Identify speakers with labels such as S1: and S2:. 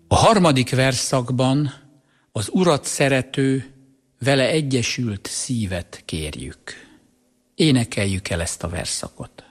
S1: A harmadik versszakban az Urat szerető, vele egyesült szívet kérjük. Énekeljük el ezt a versszakot.